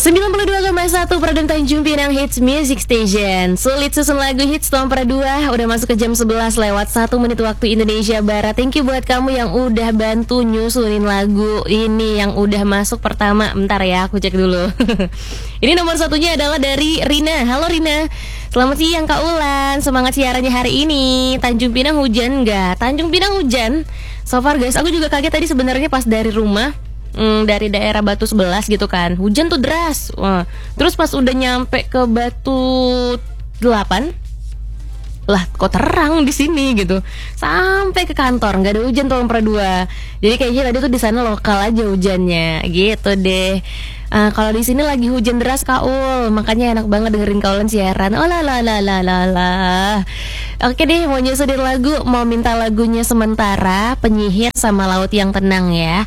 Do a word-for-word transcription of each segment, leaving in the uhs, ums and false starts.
sembilan puluh dua koma satu Pradam Tanjung Pinang Hits Music Station. Sulit susun lagu hits nomor dua. Udah masuk ke jam sebelas lewat satu menit waktu Indonesia Barat. Thank you buat kamu yang udah bantu nyusunin lagu ini yang udah masuk pertama. Bentar ya, aku cek dulu. Ini nomor satunya adalah dari Rina. Halo Rina. Selamat siang Kak Ulan. Semangat siarannya hari ini. Tanjung Pinang hujan nggak? Tanjung Pinang hujan. So far guys, aku juga kaget tadi sebenarnya pas dari rumah. Hmm, dari daerah Batu sebelas gitu kan, hujan tuh deras. Wah. Terus pas udah nyampe ke Batu delapan, lah kok terang di sini gitu. Sampai ke kantor nggak ada hujan tuh nomor dua. Jadi kayaknya tadi tuh di sana lokal aja hujannya, gitu deh. Uh, kalau di sini lagi hujan deras Kaul, makanya enak banget dengerin Kaulan siaran. Oh la la la la la la. Oke deh, mau nyusunin lagu, mau minta lagunya Sementara, Penyihir sama Laut yang Tenang ya.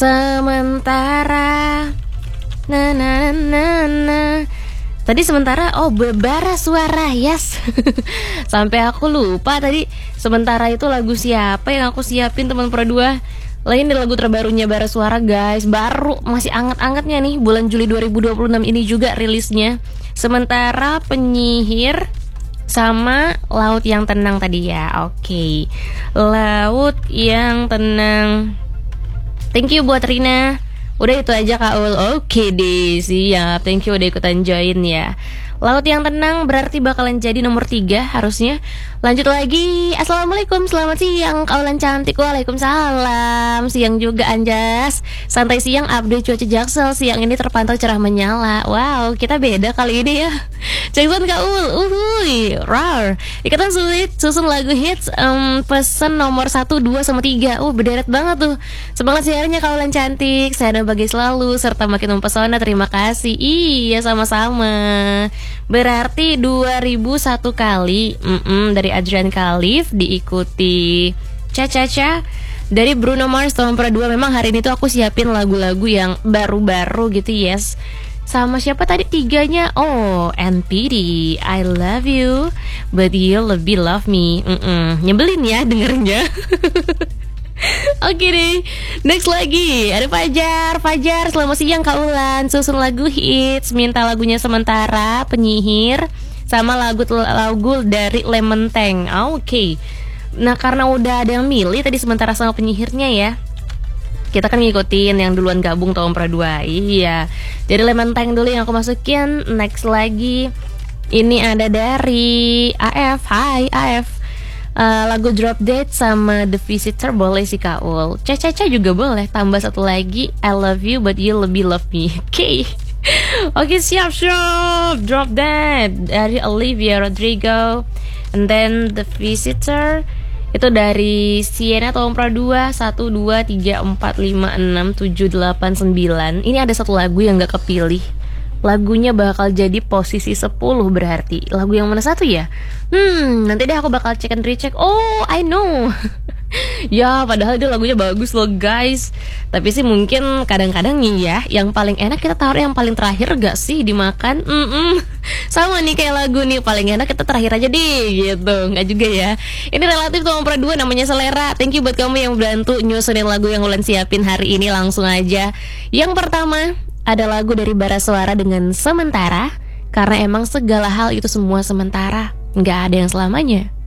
Sementara, na na na na. Tadi sementara, oh Bara Suara, yes. Sampai aku lupa tadi sementara itu lagu siapa yang aku siapin teman Pro dua. Lain dari lagu terbarunya Bara Suara guys. Baru, masih anget-angetnya nih. Bulan Juli dua ribu dua puluh enam ini juga rilisnya. Sementara Penyihir sama Laut yang Tenang tadi ya. Oke okay. Laut yang Tenang. Thank you buat Rina. Udah itu aja Kak Ul. Oke okay deh, siap. Thank you udah ikutan join ya. Laut yang Tenang berarti bakalan jadi nomor tiga harusnya. Lanjut lagi. Assalamualaikum, selamat siang Kaulan cantik. Waalaikumsalam. Siang juga Anjas. Santai siang, update cuaca Jaksel. Siang ini terpantau cerah menyala. Wow, kita beda kali ini ya. Cekson Kaul. Uhuy, rar. Ikatan sulit susun lagu hits. um, Pesan nomor satu, dua, sama tiga. Uh, berderet banget tuh. Semangat siarannya Kaulan cantik. Saya dan bagi selalu serta makin mempesona. Terima kasih. Iya, sama-sama. Berarti dua ribu satu kali mm-mm, dari Adrian Khalif, diikuti Cha-Cha-Cha dari Bruno Mars nomor dua. Memang hari ini tuh aku siapin lagu-lagu yang baru-baru gitu, yes. Sama siapa tadi tiganya? Oh, N P D, I Love You But You Lebih Love Me. Mm-mm. Nyebelin ya dengerinnya. Oke deh, next lagi ada Fajar. Fajar, selamat siang Kak Ulan. Susun lagu hits, minta lagunya Sementara, Penyihir, sama lagu lagu dari Lemon Tank. Oke okay. Nah karena udah ada yang milih tadi Sementara sama Penyihirnya ya, kita kan ngikutin yang duluan gabung tahun pra dua. Iya, jadi Lemon Tank dulu yang aku masukin. Next lagi ini ada dari A F. Hai A F. Uh, lagu Drop Dead sama The Visitor boleh sih Kak Ul. Caca-caca juga boleh. Tambah satu lagi, I Love You But You Lebih Love Me. Oke okay. Oke okay, siap siap. Drop Dead dari Olivia Rodrigo. And then The Visitor itu dari Sienna tahun pra dua. Satu, dua, tiga, empat, lima, enam, tujuh, delapan, sembilan. Ini ada satu lagu yang gak kepilih. Lagunya bakal jadi posisi sepuluh berarti. Lagu yang mana satu ya? Hmm, nanti deh aku bakal cek and recheck. Oh, I know. Ya, padahal dia lagunya bagus loh guys. Tapi sih mungkin kadang-kadang nih ya, yang paling enak kita taruh yang paling terakhir gak sih dimakan? Mm-mm. Sama nih kayak lagu nih, paling enak kita terakhir aja deh gitu. Gak juga ya. Ini relatif tuh nomor dua, namanya selera. Thank you buat kamu yang bantu nyusunin lagu yang Ulan siapin hari ini. Langsung aja. Yang pertama ada lagu dari Bara Suara dengan Sementara. Karena emang segala hal itu semua sementara, gak ada yang selamanya.